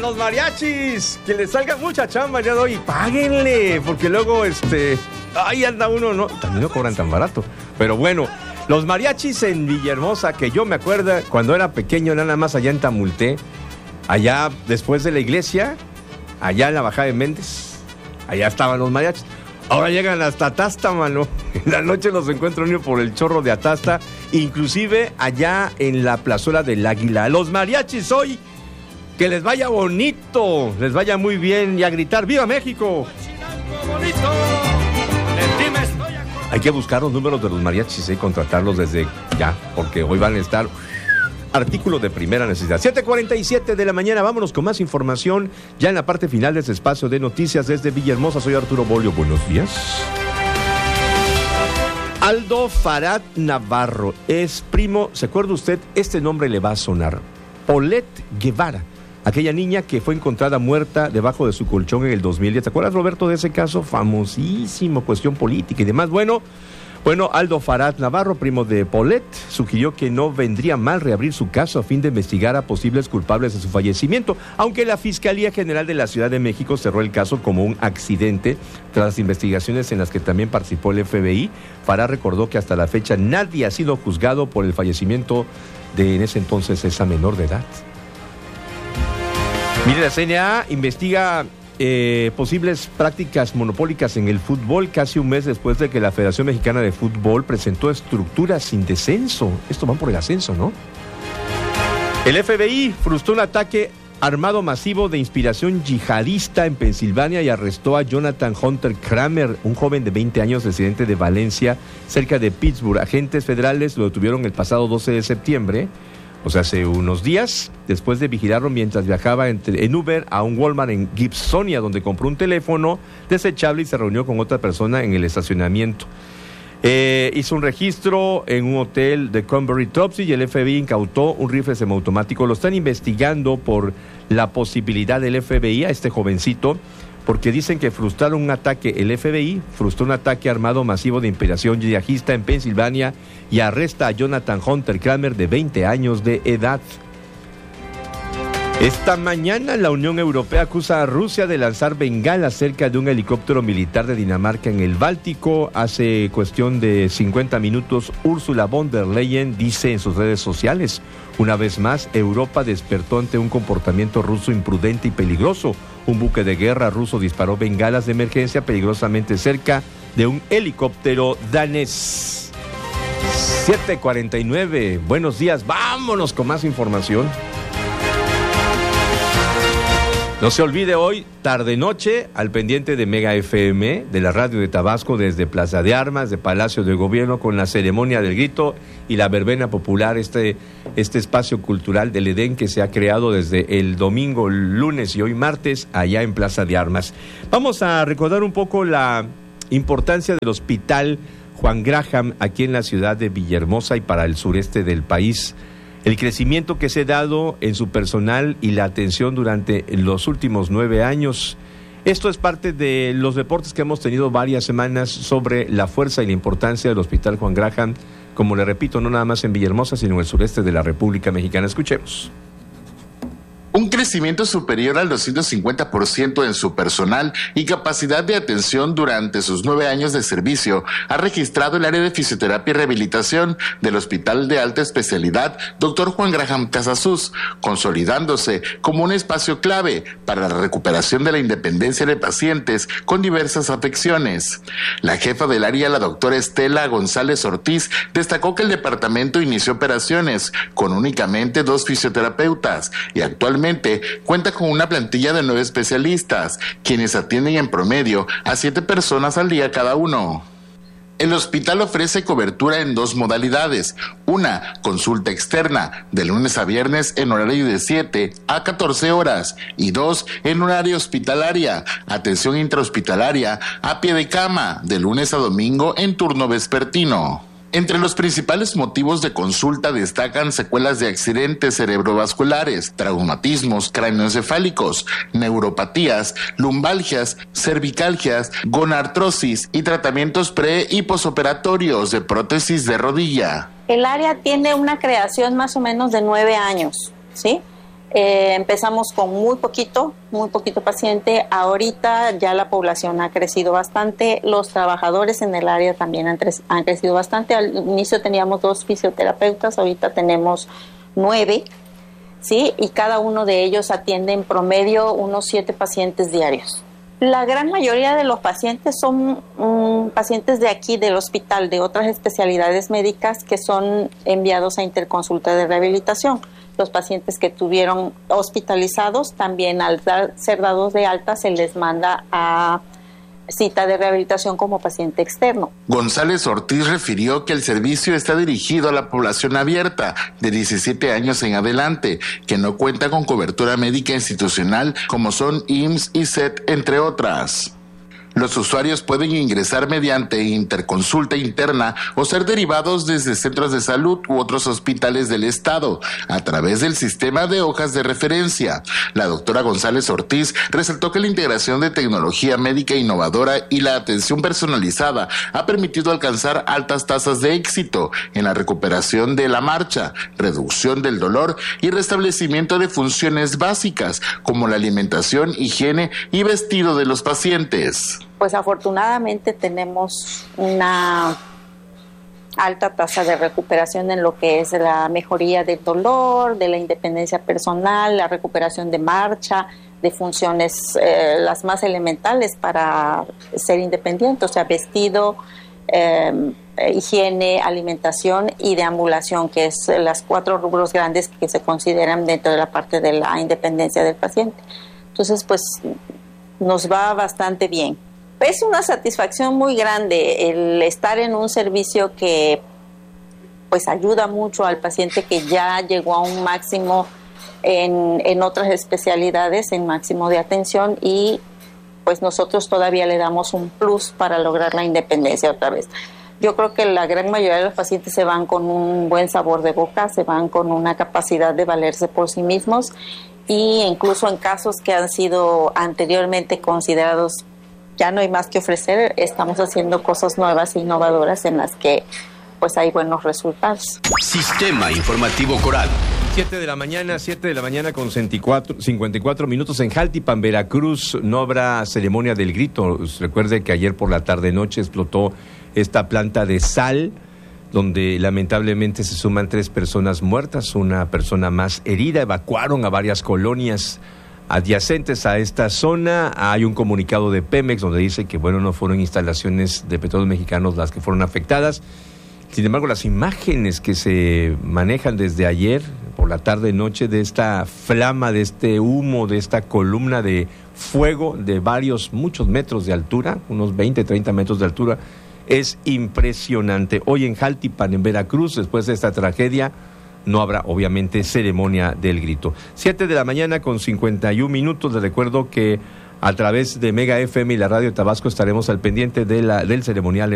los mariachis! Que les salga mucha chamba ya de hoy. Páguenle, porque luego, ahí anda uno, ¿no? También no cobran tan barato. Pero bueno, los mariachis en Villahermosa, que yo me acuerdo cuando era pequeño, nada más allá en Tamulté, allá después de la iglesia, allá en la bajada de Méndez, allá estaban los mariachis. Ahora llegan hasta Atasta, mano. En la noche los encuentro unidos por el chorro de Atasta, inclusive allá en la plazuela del Águila. Los mariachis hoy, que les vaya bonito, les vaya muy bien y a gritar ¡Viva México! Hay que buscar los números de los mariachis y contratarlos desde ya, porque hoy van a estar artículos de primera necesidad. 7:47 de la mañana, vámonos con más información ya en la parte final de este espacio de noticias desde Villahermosa. Soy Arturo Bolio, buenos días. Aldo Farad Navarro es primo, ¿se acuerda usted? Este nombre le va a sonar. Paulette Guevara, aquella niña que fue encontrada muerta debajo de su colchón en el 2010. ¿Te acuerdas, Roberto, de ese caso? Famosísimo, cuestión política y demás. Bueno, Aldo Farad Navarro, primo de Paulette, sugirió que no vendría mal reabrir su caso a fin de investigar a posibles culpables de su fallecimiento, aunque la Fiscalía General de la Ciudad de México cerró el caso como un accidente tras las investigaciones en las que también participó el FBI. Farad recordó que hasta la fecha nadie ha sido juzgado por el fallecimiento de en ese entonces esa menor de edad. Mire, la CNA investiga posibles prácticas monopólicas en el fútbol casi un mes después de que la Federación Mexicana de Fútbol presentó estructuras sin descenso. Esto van por el ascenso, ¿no? El FBI frustró un ataque armado masivo de inspiración yihadista en Pensilvania y arrestó a Jonathan Hunter Kramer, un joven de 20 años residente de Valencia, cerca de Pittsburgh. Agentes federales lo detuvieron el pasado 12 de septiembre, o sea, hace unos días, después de vigilarlo mientras viajaba en Uber a un Walmart en Gibsonia, donde compró un teléfono desechable y se reunió con otra persona en el estacionamiento. Hizo un registro en un hotel de Cranberry Topsy y el FBI incautó un rifle semiautomático. Lo están investigando por la posibilidad del FBI a este jovencito, porque dicen que frustraron un ataque, el FBI frustró un ataque armado masivo de inspiración yihadista en Pensilvania y arresta a Jonathan Hunter Kramer, de 20 años de edad. Esta mañana la Unión Europea acusa a Rusia de lanzar bengalas cerca de un helicóptero militar de Dinamarca en el Báltico. Hace cuestión de 50 minutos, Ursula von der Leyen dice en sus redes sociales: una vez más, Europa despertó ante un comportamiento ruso imprudente y peligroso. Un buque de guerra ruso disparó bengalas de emergencia peligrosamente cerca de un helicóptero danés. 7:49, buenos días, vámonos con más información. No se olvide hoy, tarde-noche, al pendiente de Mega FM, de la radio de Tabasco, desde Plaza de Armas, de Palacio de Gobierno, con la ceremonia del grito y la verbena popular, este espacio cultural del Edén que se ha creado desde el domingo, lunes y hoy martes, allá en Plaza de Armas. Vamos a recordar un poco la importancia del Hospital Juan Graham aquí en la ciudad de Villahermosa y para el sureste del país. El crecimiento que se ha dado en su personal y la atención durante los últimos 9 años. Esto es parte de los reportes que hemos tenido varias semanas sobre la fuerza y la importancia del Hospital Juan Graham, como le repito, no nada más en Villahermosa, sino en el sureste de la República Mexicana. Escuchemos. Un crecimiento superior al 250% en su personal y capacidad de atención durante sus 9 años de servicio ha registrado el área de fisioterapia y rehabilitación del Hospital de Alta Especialidad Dr. Juan Graham Casasus, consolidándose como un espacio clave para la recuperación de la independencia de pacientes con diversas afecciones. La jefa del área, la doctora Estela González Ortiz, destacó que el departamento inició operaciones con únicamente 2 fisioterapeutas y actualmente cuenta con una plantilla de 9 especialistas, quienes atienden en promedio a 7 personas al día cada uno. El hospital ofrece cobertura en 2 modalidades: una, consulta externa, de lunes a viernes en horario de 7 a 14 horas, y 2, en horario hospitalaria, atención intrahospitalaria a pie de cama, de lunes a domingo en turno vespertino. Entre los principales motivos de consulta destacan secuelas de accidentes cerebrovasculares, traumatismos cráneoencefálicos, neuropatías, lumbalgias, cervicalgias, gonartrosis y tratamientos pre- y posoperatorios de prótesis de rodilla. El área tiene una creación más o menos de 9 años, ¿sí? Empezamos con muy poquito paciente. Ahorita ya la población ha crecido bastante. Los trabajadores en el área también han crecido bastante. Al inicio teníamos 2 fisioterapeutas, ahorita tenemos 9, ¿sí? Y cada uno de ellos atiende en promedio unos 7 pacientes diarios. La gran mayoría de los pacientes son pacientes de aquí, del hospital, de otras especialidades médicas que son enviados a interconsulta de rehabilitación. Los pacientes que tuvieron hospitalizados también al ser dados de alta se les manda a cita de rehabilitación como paciente externo. González Ortiz refirió que el servicio está dirigido a la población abierta de 17 años en adelante, que no cuenta con cobertura médica institucional como son IMSS y SET, entre otras. Los usuarios pueden ingresar mediante interconsulta interna o ser derivados desde centros de salud u otros hospitales del estado a través del sistema de hojas de referencia. La doctora González Ortiz resaltó que la integración de tecnología médica innovadora y la atención personalizada ha permitido alcanzar altas tasas de éxito en la recuperación de la marcha, reducción del dolor y restablecimiento de funciones básicas como la alimentación, higiene y vestido de los pacientes. Pues afortunadamente tenemos una alta tasa de recuperación en lo que es la mejoría del dolor, de la independencia personal, la recuperación de marcha, de funciones las más elementales para ser independiente, o sea, vestido, higiene, alimentación y deambulación, que es las 4 rubros grandes que se consideran dentro de la parte de la independencia del paciente. Entonces, pues nos va bastante bien. Es una satisfacción muy grande el estar en un servicio que pues ayuda mucho al paciente que ya llegó a un máximo en otras especialidades, en máximo de atención, y pues nosotros todavía le damos un plus para lograr la independencia otra vez. Yo creo que la gran mayoría de los pacientes se van con un buen sabor de boca, se van con una capacidad de valerse por sí mismos, y incluso en casos que han sido anteriormente considerados ya no hay más que ofrecer, estamos haciendo cosas nuevas e innovadoras en las que pues hay buenos resultados. Sistema Informativo Coral. 7 de la mañana con 54 minutos en Jaltipan, Veracruz. No habrá ceremonia del grito. Recuerde que ayer por la tarde-noche explotó esta planta de sal, donde lamentablemente se suman 3 personas muertas, una persona más herida. Evacuaron a varias colonias adyacentes a esta zona. Hay un comunicado de Pemex donde dice que no fueron instalaciones de Petróleos Mexicanos las que fueron afectadas. Sin embargo, las imágenes que se manejan desde ayer por la tarde-noche de esta flama, de este humo, de esta columna de fuego de muchos metros de altura, unos 20, 30 metros de altura, es impresionante. Hoy en Jaltipan, en Veracruz, después de esta tragedia, no habrá, obviamente, ceremonia del grito. 7 de la mañana con 51 minutos. Les recuerdo que a través de Mega FM y la Radio Tabasco estaremos al pendiente del ceremonial